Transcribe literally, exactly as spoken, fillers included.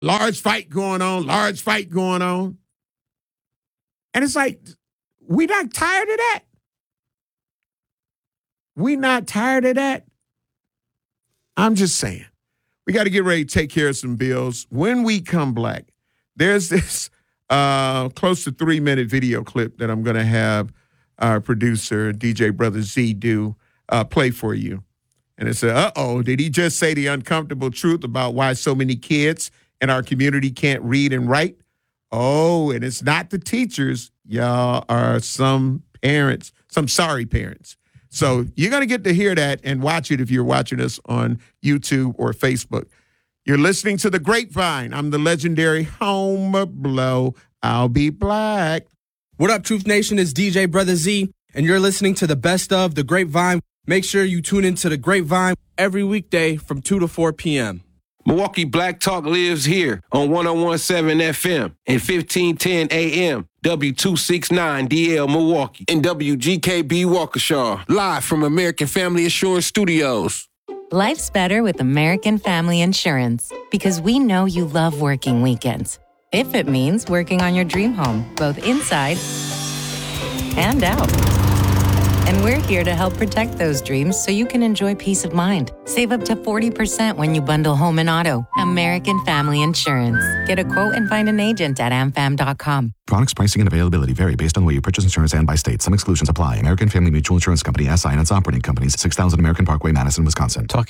Large fight going on, large fight going on. And it's like, we not tired of that? We not tired of that? I'm just saying. We got to get ready to take care of some bills. When we come back, there's this uh, close to three-minute video clip that I'm going to have our producer, D J Brother Z, do uh, play for you. And it's a, uh-oh, did he just say the uncomfortable truth about why so many kids in our community can't read and write? Oh, and it's not the teachers. Y'all are some parents, some sorry parents. So you're going to get to hear that and watch it if you're watching us on YouTube or Facebook. You're listening to The Grapevine. I'm the legendary Home Blow. I'll be black. What up, Truth Nation? It's D J Brother Z, and you're listening to the best of The Grapevine. Make sure you tune into The Grapevine every weekday from two to four p.m. Milwaukee Black Talk lives here on one oh one point seven F M and fifteen ten A M, W two sixty-nine D L Milwaukee, and W G K B Waukesha, live from American Family Insurance Studios. Life's better with American Family Insurance because we know you love working weekends. If it means working on your dream home, both inside and out. And we're here to help protect those dreams so you can enjoy peace of mind. Save up to forty percent when you bundle home and auto. American Family Insurance. Get a quote and find an agent at am fam dot com. Products, pricing, and availability vary based on where you purchase insurance and by state. Some exclusions apply. American Family Mutual Insurance Company, S I and its operating companies, six thousand American Parkway, Madison, Wisconsin. Talk